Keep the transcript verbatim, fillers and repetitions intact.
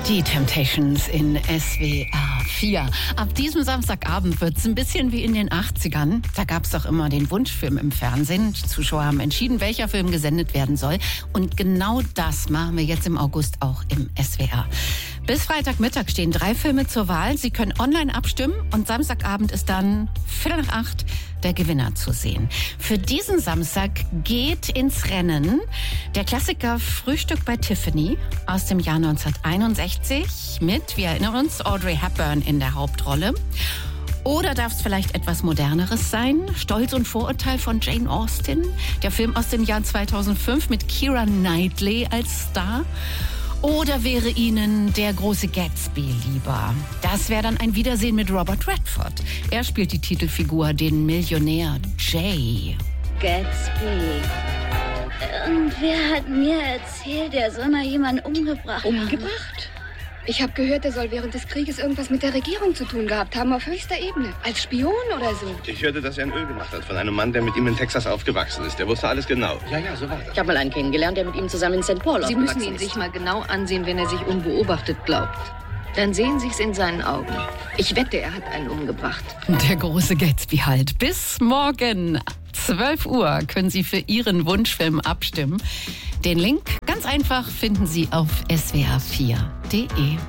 Die Temptations in S W R vier. Ab diesem Samstagabend wird es ein bisschen wie in den achtzigern. Da gab es doch immer den Wunschfilm im Fernsehen. Die Zuschauer haben entschieden, welcher Film gesendet werden soll. Und genau das machen wir jetzt im August auch im S W R. Bis Freitagmittag stehen drei Filme zur Wahl. Sie können online abstimmen und Samstagabend ist dann Viertel nach acht der Gewinner zu sehen. Für diesen Samstag geht ins Rennen der Klassiker Frühstück bei Tiffany aus dem Jahr neunzehnhunderteinundsechzig mit, wir erinnern uns, Audrey Hepburn in der Hauptrolle. Oder darf es vielleicht etwas Moderneres sein? Stolz und Vorurteil von Jane Austen, der Film aus dem Jahr zweitausendfünf mit Keira Knightley als Star. Oder wäre Ihnen der große Gatsby lieber? Das wäre dann ein Wiedersehen mit Robert Redford. Er spielt die Titelfigur, den Millionär Jay. Gatsby. Irgendwer hat mir erzählt, er soll mal jemanden umgebracht haben. Umgebracht? Ich habe gehört, er soll während des Krieges irgendwas mit der Regierung zu tun gehabt haben, auf höchster Ebene. Als Spion oder so. Ich hörte, dass er ein Öl gemacht hat von einem Mann, der mit ihm in Texas aufgewachsen ist. Der wusste alles genau. Ja, ja, so war das. Ich habe mal einen kennengelernt, der mit ihm zusammen in Sankt Paul Sie aufgewachsen müssen ihn ist. sich mal genau ansehen, wenn er sich unbeobachtet glaubt. Dann sehen Sie es in seinen Augen. Ich wette, er hat einen umgebracht. Der große Gatsby halt. Bis morgen zwölf Uhr können Sie für Ihren Wunschfilm abstimmen. Den Link ganz einfach finden Sie auf S W R vier punkt de.